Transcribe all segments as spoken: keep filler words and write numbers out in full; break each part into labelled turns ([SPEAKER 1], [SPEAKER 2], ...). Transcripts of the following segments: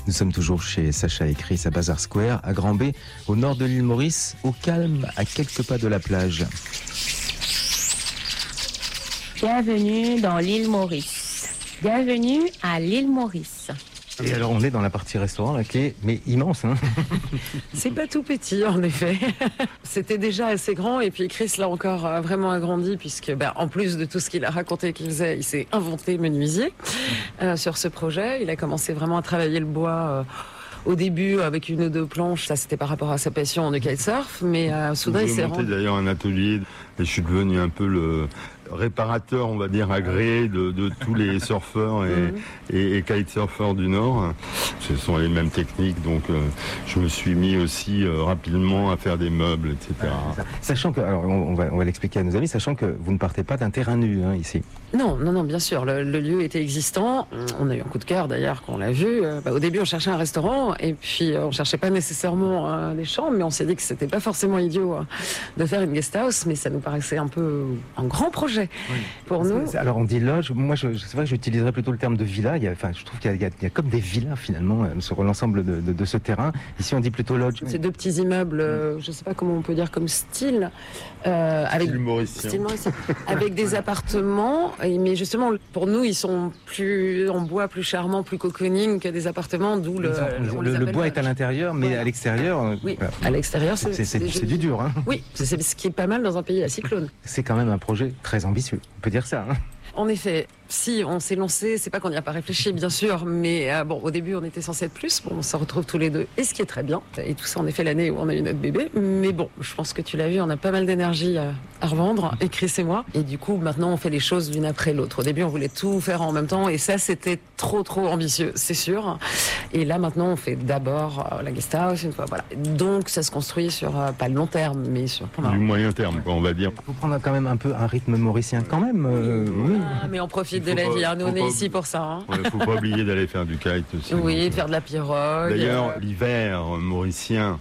[SPEAKER 1] Nous sommes toujours chez Sacha et Chris à Bazar Square, à Grand-B, au nord de l'île Maurice, au calme, à quelques pas de la plage.
[SPEAKER 2] Bienvenue dans l'île Maurice. Bienvenue à l'île Maurice.
[SPEAKER 1] Et alors on est dans la partie restaurant là qui est mais immense. Hein.
[SPEAKER 3] C'est pas tout petit en effet. C'était déjà assez grand et puis Chris l'a encore euh, vraiment agrandi puisque bah, en plus de tout ce qu'il a raconté qu'il faisait, il s'est inventé menuisier euh, sur ce projet. Il a commencé vraiment à travailler le bois euh, au début avec une ou deux planches. Ça c'était par rapport à sa passion de kitesurf, mais euh, soudain il s'est rendu...
[SPEAKER 4] d'ailleurs un atelier et je suis devenu un peu le réparateur, on va dire, agréé de, de tous les surfeurs et, mmh. et, et kitesurfers du Nord. Ce sont les mêmes techniques, donc euh, je me suis mis aussi euh, rapidement à faire des meubles, et cetera.
[SPEAKER 1] Sachant que, alors on va, on va l'expliquer à nos amis, sachant que vous ne partez pas d'un terrain nu hein, ici.
[SPEAKER 3] Non, non, non, bien sûr, le, le lieu était existant. On a eu un coup de cœur d'ailleurs quand on l'a vu. Euh, bah, au début, on cherchait un restaurant et puis euh, on cherchait pas nécessairement euh, des chambres, mais on s'est dit que c'était pas forcément idiot euh, de faire une guest house, mais ça nous paraissait un peu un grand projet oui. pour nous.
[SPEAKER 1] Alors on dit loge, moi je, c'est vrai que j'utiliserais plutôt le terme de villa. Il y a, enfin, je trouve qu'il y a, il y a, il y a comme des villas finalement sur l'ensemble de, de, de ce terrain. Ici on dit plutôt lodge.
[SPEAKER 3] C'est deux petits immeubles, euh, je sais pas comment on peut dire comme style, euh, avec
[SPEAKER 4] style mauricien. Style mauricien,
[SPEAKER 3] avec des appartements. Mais justement, pour nous, ils sont plus en bois, plus charmants, plus cocooning que des appartements, d'où le.
[SPEAKER 1] On le, le bois est à l'intérieur, mais voilà. à l'extérieur.
[SPEAKER 3] Oui, voilà. À l'extérieur, c'est,
[SPEAKER 1] c'est, c'est, c'est du dur. Hein.
[SPEAKER 3] Oui, c'est, c'est ce qui est pas mal dans un pays à cyclone.
[SPEAKER 1] C'est quand même un projet très ambitieux, on peut dire ça. Hein.
[SPEAKER 3] En effet, si on s'est lancé, c'est pas qu'on n'y a pas réfléchi, bien sûr, mais euh, bon, au début, on était censé être plus. Bon, on se retrouve tous les deux, et ce qui est très bien. Et tout ça, en effet, l'année où on a eu notre bébé. Mais bon, je pense que tu l'as vu, on a pas mal d'énergie à, à revendre, et Chris et moi. Et du coup, maintenant, on fait les choses l'une après l'autre. Au début, on voulait tout faire en même temps, et ça, c'était trop, trop ambitieux, c'est sûr. Et là, maintenant, on fait d'abord euh, la guest house, une fois, voilà. Donc, ça se construit sur euh, pas le long terme, mais sur
[SPEAKER 4] du moyen terme, quoi, on va dire.
[SPEAKER 1] Il faut prendre quand même un peu un rythme mauricien, quand même. Euh, oui.
[SPEAKER 3] Ah, mais on profite de la vie, hein. Nous on est ici pour ça. Il
[SPEAKER 4] hein. ne faut pas oublier d'aller faire du kite aussi.
[SPEAKER 3] Oui, de faire de la pirogue.
[SPEAKER 4] D'ailleurs, euh... l'hiver mauricien,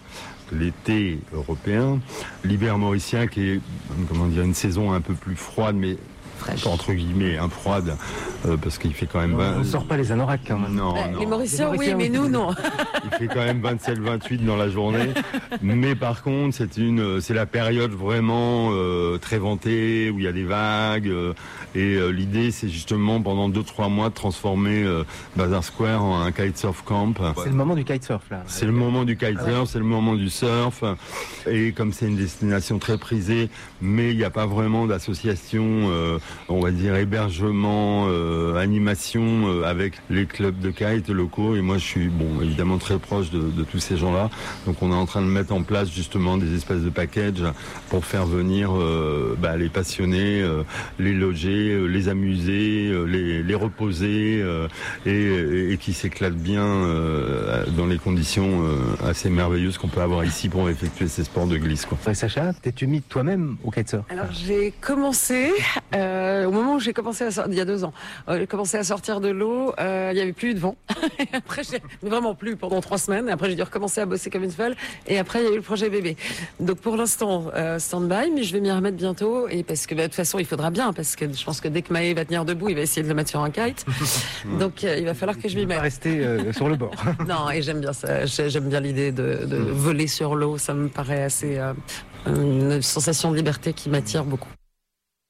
[SPEAKER 4] l'été européen, l'hiver mauricien qui est, comment dire, une saison un peu plus froide, mais fraîche. Entre guillemets, hein, froide, euh, parce qu'il fait quand même...
[SPEAKER 1] vingt... On ne sort pas les anoraks quand même.
[SPEAKER 4] Non,
[SPEAKER 3] euh,
[SPEAKER 4] non.
[SPEAKER 3] Les Mauriciens, oui, mais nous, non.
[SPEAKER 4] Il fait quand même vingt-sept vingt-huit dans la journée. Mais par contre, c'est, une, c'est la période vraiment euh, très ventée, où il y a des vagues. Euh, et euh, l'idée, c'est justement, pendant deux trois mois, de transformer euh, Bazar Square en un kitesurf camp.
[SPEAKER 1] C'est le moment du kitesurf, là.
[SPEAKER 4] C'est le moment du kitesurf, ah ouais. c'est le moment du surf. Et comme c'est une destination très prisée, mais il n'y a pas vraiment d'association... Euh, on va dire hébergement, euh, animation euh, avec les clubs de kite locaux. Et moi, je suis bon, évidemment très proche de, de tous ces gens-là. Donc, on est en train de mettre en place justement des espèces de packages pour faire venir euh, bah, les passionnés, euh, les loger, euh, les amuser, euh, les, les reposer euh, et, et qui s'éclatent bien euh, dans les conditions euh, assez merveilleuses qu'on peut avoir ici pour effectuer ces sports de glisse, quoi.
[SPEAKER 1] Ouais, Sacha, t'es-tu mis toi-même au kitesurf?
[SPEAKER 3] Alors, j'ai commencé... Euh... Euh, au moment où j'ai commencé à sortir, il y a deux ans, euh, j'ai commencé à sortir de l'eau, euh, il y avait plus de vent. Et après, j'ai vraiment plus pendant trois semaines. Et après, j'ai dû recommencer à bosser comme une folle. Et après, il y a eu le projet bébé. Donc, pour l'instant, euh, stand-by, mais je vais m'y remettre bientôt. Et parce que, bah, de toute façon, il faudra bien, parce que je pense que dès que Maë va tenir debout, il va essayer de le mettre sur un kite. Donc, euh, il va falloir que je m'y mette.
[SPEAKER 1] Pas rester euh, sur le bord.
[SPEAKER 3] Non, et j'aime bien ça. J'aime bien l'idée de, de voler sur l'eau. Ça me paraît assez euh, une sensation de liberté qui m'attire beaucoup.